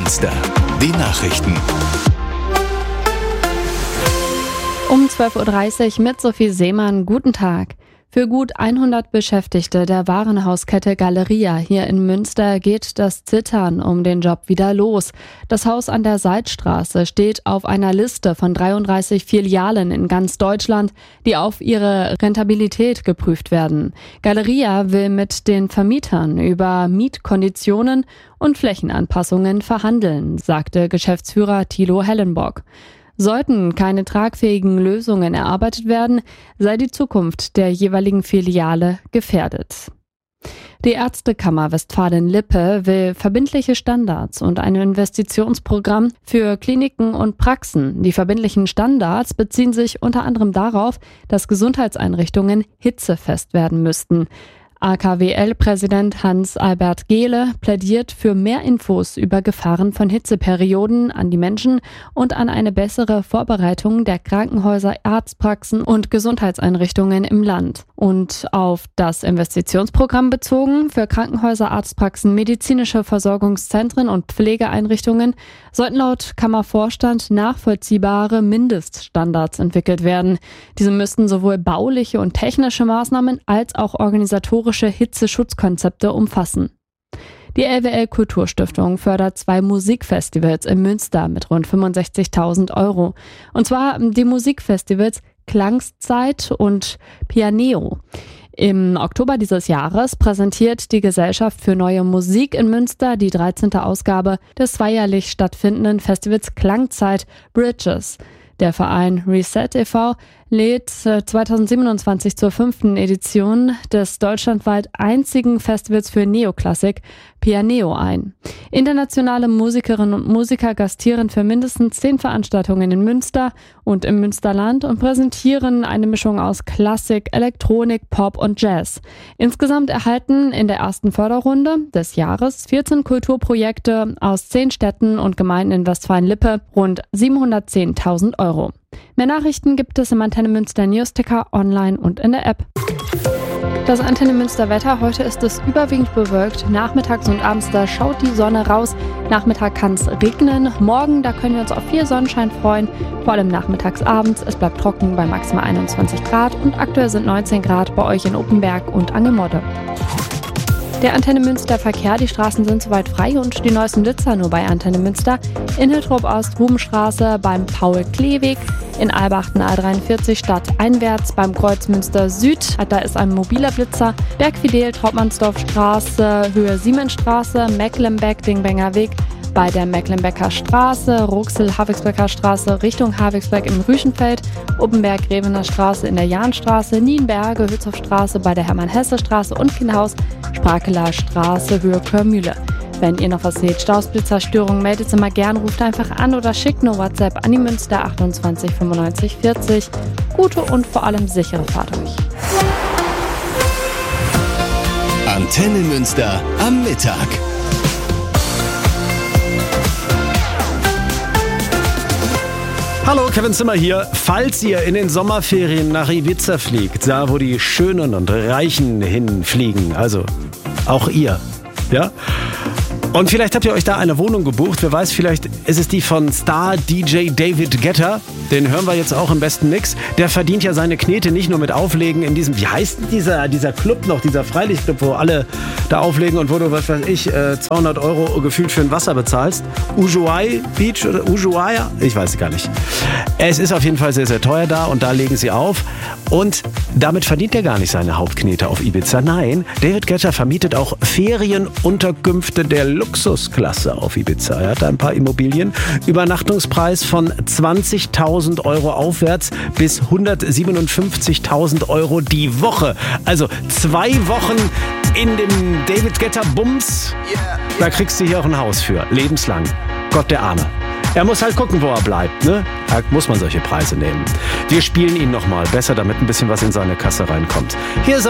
Münster. Die Nachrichten. Um 12.30 Uhr mit Sophie Seemann. Guten Tag. Für gut 100 Beschäftigte der Warenhauskette Galeria hier in Münster geht das Zittern um den Job wieder los. Das Haus an der Seidstraße steht auf einer Liste von 33 Filialen in ganz Deutschland, die auf ihre Rentabilität geprüft werden. Galeria will mit den Vermietern über Mietkonditionen und Flächenanpassungen verhandeln, sagte Geschäftsführer Thilo Hellenbock. Sollten keine tragfähigen Lösungen erarbeitet werden, sei die Zukunft der jeweiligen Filiale gefährdet. Die Ärztekammer Westfalen-Lippe will verbindliche Standards und ein Investitionsprogramm für Kliniken und Praxen. Die verbindlichen Standards beziehen sich unter anderem darauf, dass Gesundheitseinrichtungen hitzefest werden müssten. AKWL-Präsident Hans-Albert Gehle plädiert für mehr Infos über Gefahren von Hitzeperioden an die Menschen und an eine bessere Vorbereitung der Krankenhäuser, Arztpraxen und Gesundheitseinrichtungen im Land. Und auf das Investitionsprogramm bezogen, für Krankenhäuser, Arztpraxen, medizinische Versorgungszentren und Pflegeeinrichtungen sollten laut Kammervorstand nachvollziehbare Mindeststandards entwickelt werden. Diese müssten sowohl bauliche und technische Maßnahmen als auch organisatorische Hitzeschutzkonzepte umfassen. Die LWL Kulturstiftung fördert 2 Musikfestivals in Münster mit rund 65.000 €. Und zwar die Musikfestivals Klangszeit und Pianeo. Im Oktober dieses Jahres präsentiert die Gesellschaft für neue Musik in Münster die 13. Ausgabe des zweijährlich stattfindenden Festivals Klangzeit Bridges. Der Verein Reset e.V. lädt 2027 zur 5. Edition des deutschlandweit einzigen Festivals für Neoklassik Pianeo ein. Internationale Musikerinnen und Musiker gastieren für mindestens 10 Veranstaltungen in Münster und im Münsterland und präsentieren eine Mischung aus Klassik, Elektronik, Pop und Jazz. Insgesamt erhalten in der ersten Förderrunde des Jahres 14 Kulturprojekte aus 10 Städten und Gemeinden in Westfalen-Lippe rund 710.000 €. Mehr Nachrichten gibt es im Antenne Münster Newsticker, online und in der App. Das Antenne Münster Wetter: Heute ist es überwiegend bewölkt. Nachmittags und abends, da schaut die Sonne raus. Nachmittag kann es regnen. Morgen, da können wir uns auf viel Sonnenschein freuen. Vor allem nachmittags, abends. Es bleibt trocken bei maximal 21 Grad und aktuell sind 19 Grad bei euch in Oppenberg und Angelmodde. Der Antenne Münster Verkehr: Die Straßen sind soweit frei und die neuesten Blitzer nur bei Antenne Münster. In Hiltrop Ost, Rubenstraße beim Paul-Klee-Weg. In Albachten A43 stadteinwärts beim Kreuz Münster Süd. Da ist ein mobiler Blitzer. Bergfidel, Trautmannsdorfstraße, Höhe Siemensstraße, Mecklenbeck-Dingbenger Weg bei der Mecklenbecker Straße, Ruxel-Havixbecker Straße Richtung Havixbeck im Rüschenfeld, Uppenberg-Grevener Straße in der Jahnstraße, Nienberge, Hülshoffstraße bei der Hermann-Hesse-Straße und Kienhaus, Sprakeler Straße, Höhe Körmühle. Wenn ihr noch was seht, Staus, Blitzer, Störungen, meldet sie mal gern, ruft einfach an oder schickt eine WhatsApp an die Münster 28 95 40. Gute und vor allem sichere Fahrt euch. Antenne Münster am Mittag. Hallo, Kevin Zimmer hier. Falls ihr in den Sommerferien nach Ibiza fliegt, da wo die Schönen und Reichen hinfliegen, also auch ihr, ja? Und vielleicht habt ihr euch da eine Wohnung gebucht. Wer weiß, vielleicht ist es die von Star-DJ David Guetta. Den hören wir jetzt auch im besten Mix. Der verdient ja seine Knete nicht nur mit Auflegen in diesem, wie heißt denn dieser Club noch, dieser Freilichtclub, wo alle da auflegen und wo du, was weiß ich, 200 € gefühlt für ein Wasser bezahlst. Ushuaia Beach oder Ushuaia? Ich weiß es gar nicht. Es ist auf jeden Fall sehr, sehr teuer da und da legen sie auf. Und damit verdient er gar nicht seine Hauptknete auf Ibiza. Nein, David Guetta vermietet auch Ferienunterkünfte der Luxusklasse auf Ibiza. Er hat ein paar Immobilien. Übernachtungspreis von 20.000 € aufwärts bis 157.000 € die Woche. Also 2 Wochen in dem David Guetta Bums. Da kriegst du hier auch ein Haus für. Lebenslang. Gott der Arme. Er muss halt gucken, wo er bleibt, ne? Da muss man solche Preise nehmen. Wir spielen ihn nochmal. Besser, damit ein bisschen was in seine Kasse reinkommt. Hier ist